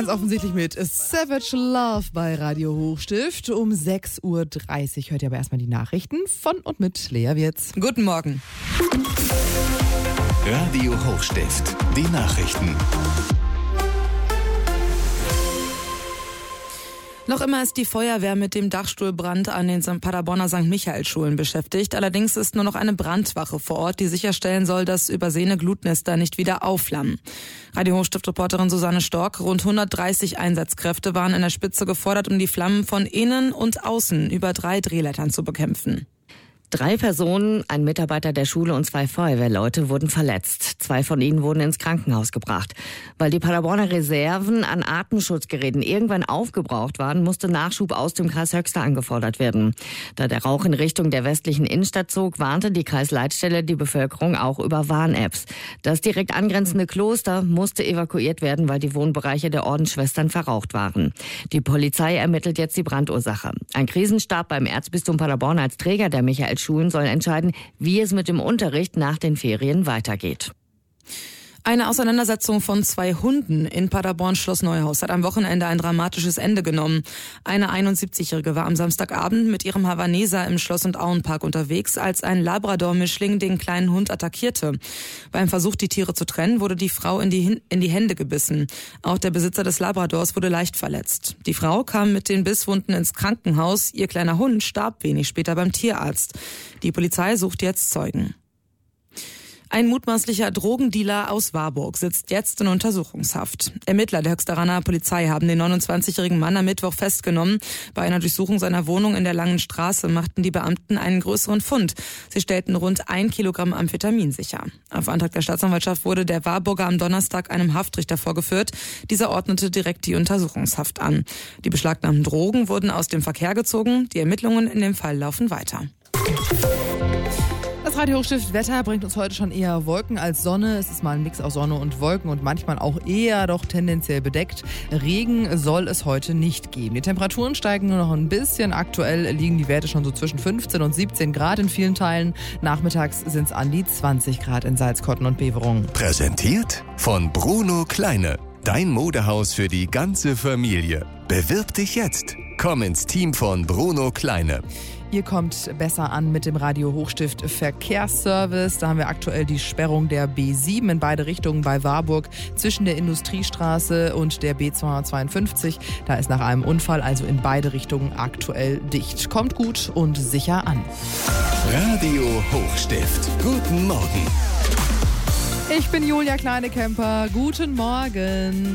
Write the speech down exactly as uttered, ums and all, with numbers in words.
Ganz offensichtlich mit Savage Love bei Radio Hochstift. Um sechs Uhr dreißig hört ihr aber erstmal die Nachrichten von und mit Lea Wirz. Guten Morgen. Radio Hochstift, die Nachrichten. Noch immer ist die Feuerwehr mit dem Dachstuhlbrand an den Paderborner Sankt Michael-Schulen beschäftigt. Allerdings ist nur noch eine Brandwache vor Ort, die sicherstellen soll, dass übersehene Glutnester nicht wieder aufflammen. Radio Hochstift-Reporterin Susanne Stork: Rund hundertdreißig Einsatzkräfte waren in der Spitze gefordert, um die Flammen von innen und außen über drei Drehleitern zu bekämpfen. Drei Personen, ein Mitarbeiter der Schule und zwei Feuerwehrleute wurden verletzt. Zwei von ihnen wurden ins Krankenhaus gebracht. Weil die Paderborner Reserven an Atemschutzgeräten irgendwann aufgebraucht waren, musste Nachschub aus dem Kreis Höxter angefordert werden. Da der Rauch in Richtung der westlichen Innenstadt zog, warnte die Kreisleitstelle die Bevölkerung auch über Warn-Apps. Das direkt angrenzende Kloster musste evakuiert werden, weil die Wohnbereiche der Ordensschwestern verraucht waren. Die Polizei ermittelt jetzt die Brandursache. Ein Krisenstab beim Erzbistum Paderborn als Träger der Michael Schulen sollen entscheiden, wie es mit dem Unterricht nach den Ferien weitergeht. Eine Auseinandersetzung von zwei Hunden in Paderborn-Schloss Neuhaus hat am Wochenende ein dramatisches Ende genommen. Eine einundsiebzigjährige war am Samstagabend mit ihrem Havaneser im Schloss- und Auenpark unterwegs, als ein Labrador-Mischling den kleinen Hund attackierte. Beim Versuch, die Tiere zu trennen, wurde die Frau in die, in die Hände gebissen. Auch der Besitzer des Labradors wurde leicht verletzt. Die Frau kam mit den Bisswunden ins Krankenhaus. Ihr kleiner Hund starb wenig später beim Tierarzt. Die Polizei sucht jetzt Zeugen. Ein mutmaßlicher Drogendealer aus Warburg sitzt jetzt in Untersuchungshaft. Ermittler der Höxteraner Polizei haben den neunundzwanzigjährigen Mann am Mittwoch festgenommen. Bei einer Durchsuchung seiner Wohnung in der Langen Straße machten die Beamten einen größeren Fund. Sie stellten rund ein Kilogramm Amphetamin sicher. Auf Antrag der Staatsanwaltschaft wurde der Warburger am Donnerstag einem Haftrichter vorgeführt. Dieser ordnete direkt die Untersuchungshaft an. Die beschlagnahmten Drogen wurden aus dem Verkehr gezogen. Die Ermittlungen in dem Fall laufen weiter. Das Radio Hochstift Wetter bringt uns heute schon eher Wolken als Sonne. Es ist mal ein Mix aus Sonne und Wolken und manchmal auch eher doch tendenziell bedeckt. Regen soll es heute nicht geben. Die Temperaturen steigen nur noch ein bisschen. Aktuell liegen die Werte schon so zwischen fünfzehn und siebzehn Grad in vielen Teilen. Nachmittags sind es an die zwanzig Grad in Salzkotten und Beverungen. Präsentiert von Bruno Kleine. Dein Modehaus für die ganze Familie. Bewirb dich jetzt. Komm ins Team von Bruno Kleine. Ihr kommt besser an mit dem Radio Hochstift Verkehrsservice. Da haben wir aktuell die Sperrung der B sieben in beide Richtungen bei Warburg zwischen der Industriestraße und der B zweihundertzweiundfünfzig. Da ist nach einem Unfall also in beide Richtungen aktuell dicht. Kommt gut und sicher an. Radio Hochstift. Guten Morgen. Ich bin Julia Kleinekemper. Guten Morgen.